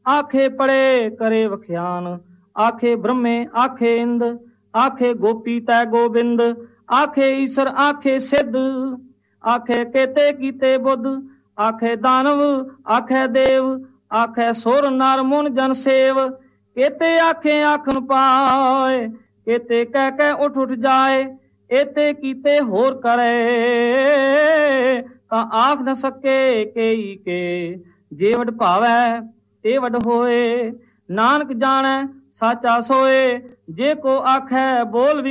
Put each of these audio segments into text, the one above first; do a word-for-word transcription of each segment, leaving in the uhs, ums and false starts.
आखे पड़े करे वख्यान, आखे ब्रह्मे आखे इंद, आखे गोपी तै गोबिंद, आखे ईश्वर आखे सिद्ध, आखे केते कीते बुद्ध, आखे दानव आखे देव, आखे सुर नर मुन जन सेव, केते आखे आखन पाए, केते कह कह उठ उठ जाए, एते कीते होर करे तां आख न सके केई के, जे वड भावै ते वड होए, नानक जाने साचा सोए, जे को आखै बोल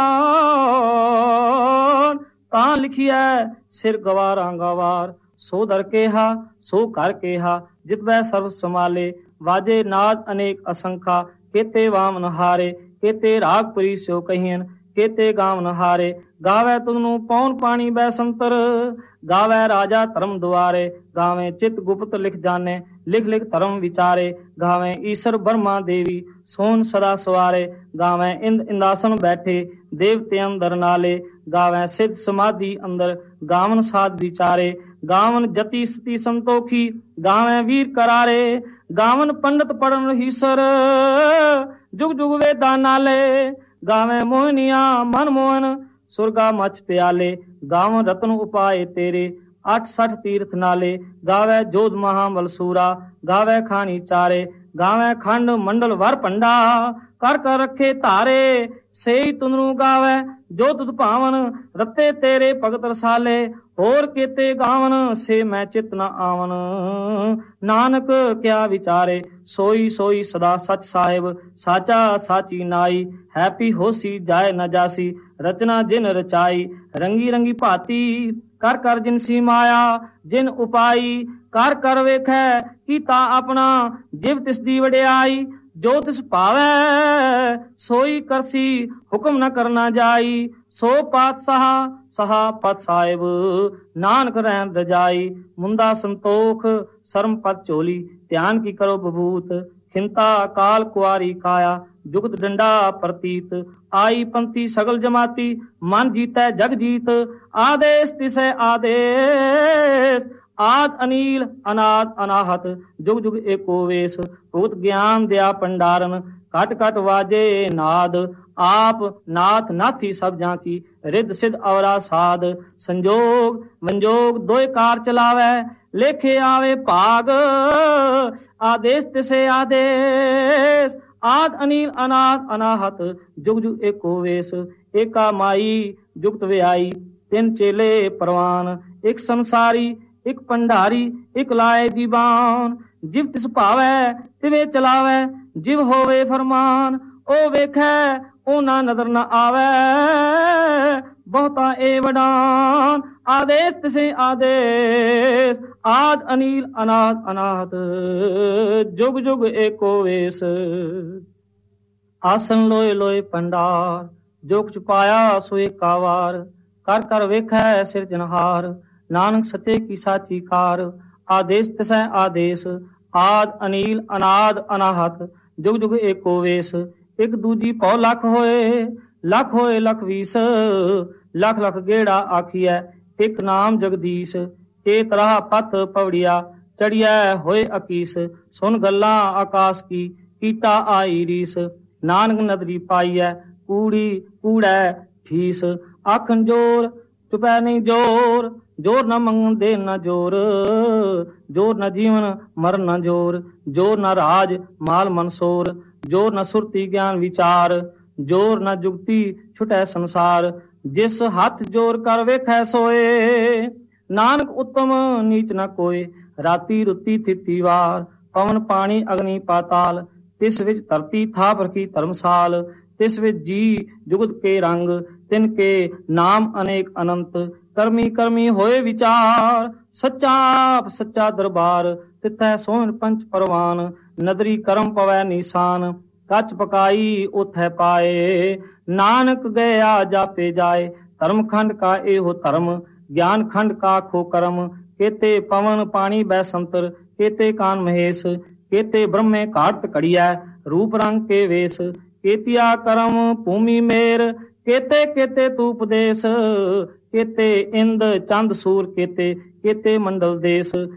विगान, तां लिखिए सिर गवारा गवार, सो दर केहा सो कर केहा, जित वै सर्व समाले, वाजे नाद अनेक असंखा, केते वामन हारे, केते राग पुरी स्यो कहियन, केते गावन हारे, गावे तुनु पौन पानी बै संतर, गावे राजा धर्म दुआरे, गावे चित गुप्त लिख जाने, लिख लिख धर्म विचारे, गावे ईश्वर ब्रह्मा देवी सोन सदा सवारे, गावे इंद इंदासन बैठे देवते अंदर नाले, गावे सिद्ध समाधि अंदर गावन साध विचारे, गावन जति सती संतोखी, गावे वीर करारे, गावन पंडित पढ़न हीसर, जुग जुग वेदा नाले, गावे मोहनिया मन मोहन सुरगा मच प्याले, गावन रतन उपाय तेरे अठ सठ तीर्थ नाले, गावे जोध महाबलसूरा, गावे खानी चारे, गावे खंड मंडल वर पंडा, कर कर रखे तारे, सेई तुनरू गावे जो तुद भावन, रते तेरे भगत रसाले, होर केते गावन से मैं चित न आवन, नानक क्या विचारे, सोई सोई सदा सच साहिब, साचा साची नाई, हैपी होसी जाए न जासी, रचना जिन रचाई, रंगी रंगी भाती कर कर जिनसी माया, जिन उपाई कर कर वेखै कीता अपना, जिव तिस दी वडियाई, जो तिस भावै सोई करसी, हुक्म न करना जाई, सो पातशाह सहा पत साहिब, नानक रहन रजाई, मुंदा संतोख शर्म पत चोली, ध्यान की करो बबूत, खिंता काल कुआरी काया, जुगत डंडा प्रतीत, आई पंथी सगल जमाती, मन जीतै जग जीत, आदेश तिसै आदेश, आद अनील अनाद अनाहत, जुग जुग एको वेश, भूत ज्ञान दया पंडारन, कट कट वाजे नाद, आप नाथ नाथी सब जाकी, रिद सिद्ध अवरा साध, संजोग मंजोग दोय कार चलावे, लेखे आवे भाग, आदेश तिसे आदेश, आद अनील अनाद अनाहत, जुग जुग एको वेश, एका माई जुगत व्याई, तिन चेले परवान, एक संसारी एक पंडारी, एक लाए दीवान, जिव तिस भावै तिवे चलावै, जिव होवे फरमान, ओ वेखै ओ ना नजर न आवे, बहुता ए वडान, आदेश तिसे आदेश, आद अनील अनाद अनाहत, जुग जुग एको वेश, आसन लोए लोए पंडार, जो कुछ पाया सो एका वार, कर कर वेखै सिरजनहार, नानक सचे की साची कार, आदेश तिसै आदेश, आद अनील अनाद अनाहत, जुग जुग एको वेश, एक दूजी पौ लख होए, लख होए लख बीस, लख लख गेड़ा आखिए, एक नाम जगदीश, एक राह पथ पवड़िया, चढ़िया होए अकीस, सुन गल्ला आकाश की, कीटा आई रीस, नानक नदरी पाईऐ, कूड़ी कूड़ै ठीस, आखन जोर चुपै नहीं जोर, जोर न मंगन दे न जोर, जोर न जीवन मर न जोर, जोर न राज माल मनसोर, जोर न सुरती ज्ञान विचार, जोर न जुगती छुटै संसार, जिस हाथ जोर कर वेखै सोए, नानक उत्तम नीच न कोय, राती रुती थिती वार, पवन पानी अग्नि पाताल, तिस विच धरती थाप रखी धर्मसाल, तिस विच जी जुगत के रंग, तिनके नाम अनेक अनंत, करमी करमी होए विचार, सच्चा सच्चा दरबार, तिथै सोहन पंच परवान, नदरी करम पवै निशान, कच पकाई उथै पाए, नानक गया जापे जाए, धर्म खंड का एहो धर्म, ज्ञान खंड का खो कर्म, केते पवन पानी बै संतर, केते कान महेश, केते ब्रह्मे घाट कड़िया, रूप रंग के वेश, केतिया करम भूमि मेर, केते केते तूप देश, केते इंद चंद सूर, केते केते मंडल देश,